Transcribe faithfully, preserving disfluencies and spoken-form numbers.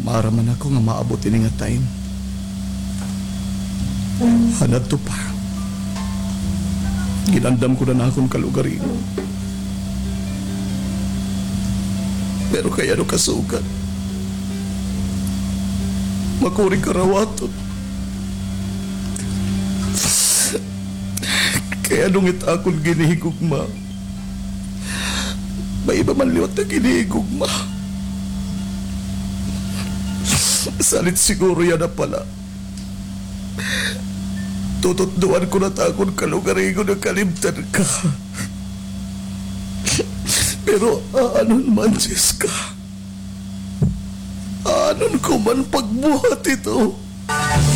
Maraman ako nga maabot ini nga time. Hanad to pa. Ginandam ko na na akong kalugarin. Pero kaya no kasugat. Makuring karawaton. Kaya nung ita akong ginihigugma, may iba man liwat na ginihigugma. Salit siguro yan na pala. Tututduan ko na takon kalugarin ko na kalimtan ka. Pero aanon man, Jessica? Aanon ko man pagbuhat ito?